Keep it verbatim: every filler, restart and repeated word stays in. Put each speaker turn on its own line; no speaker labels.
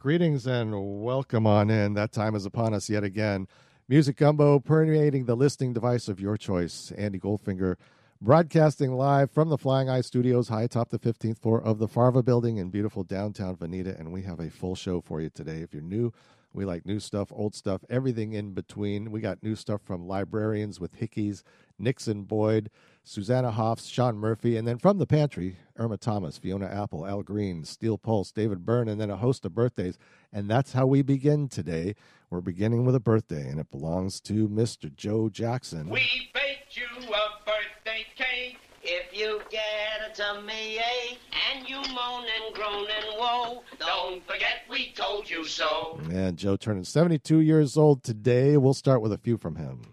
Greetings and welcome on in. That time is upon us yet again. Music Gumbo permeating the listening device of your choice. Andy Goldfinger broadcasting live from the Flying Eye Studios high atop the fifteenth floor of the Farva building in beautiful downtown Veneta. And we have a full show for you today. If you're new, we like new stuff, old stuff, everything in between. We got new stuff from Librarians with Hickeys, Nixon Boyd, Susanna Hoffs, Sean Murphy, and then from the pantry, Irma Thomas, Fiona Apple, Al Green, Steel Pulse, David Byrne, and then a host of birthdays. And that's how we begin today. We're beginning with a birthday, and it belongs to Mister Joe Jackson.
We baked you a birthday cake. If you get a tummy ache and you moan and groan and woe, don't forget we told you so.
And Joe turning seventy-two years old today. We'll start with a few from him.